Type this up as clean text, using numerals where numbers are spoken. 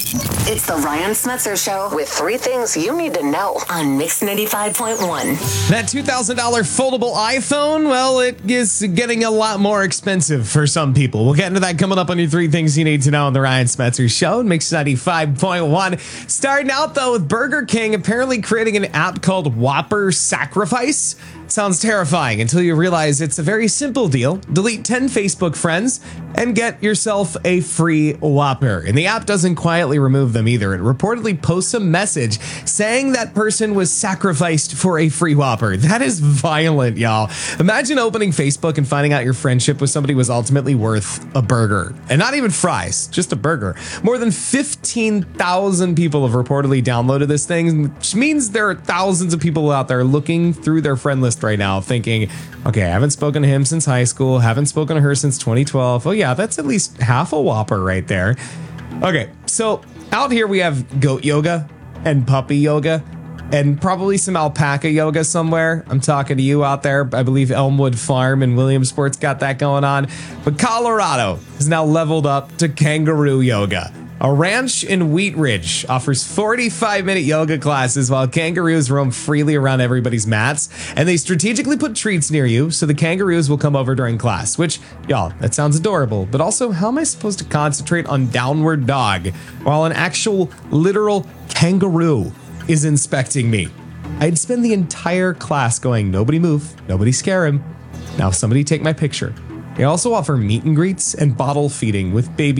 It's the Ryan Smetzer Show with 3 things you need to know on Mix 95.1. That $2,000 foldable iPhone, well, it is getting a lot more expensive for some people. We'll get into that coming up on your 3 things you need to know on the Ryan Smetzer Show, Mix 95.1. Starting out, though, with Burger King apparently creating an app called Whopper Sacrifice. Sounds terrifying until you realize it's a very simple deal. Delete 10 Facebook friends and get yourself a free Whopper. And the app doesn't quietly remove them either. It reportedly posts a message saying that person was sacrificed for a free Whopper. That is violent, y'all. Imagine opening Facebook and finding out your friendship with somebody was ultimately worth a burger. And not even fries, just a burger. More than 15,000 people have reportedly downloaded this thing, which means there are thousands of people out there looking through their friend list right now thinking, okay, I haven't spoken to him since high school, haven't spoken to her since 2012. Oh yeah, that's at least half a Whopper right there. Okay, so out here we have goat yoga and puppy yoga and probably some alpaca yoga somewhere. I'm talking to you out there. I believe Elmwood Farm in Williamsport's got that going on. But Colorado has now leveled up to kangaroo yoga. A ranch in Wheat Ridge offers 45-minute yoga classes while kangaroos roam freely around everybody's mats. And they strategically put treats near you so the kangaroos will come over during class, which, y'all, that sounds adorable. But also, how am I supposed to concentrate on downward dog while an actual literal kangaroo is inspecting me? I'd spend the entire class going, nobody move, nobody scare him. Now somebody take my picture. They also offer meet and greets and bottle feeding with baby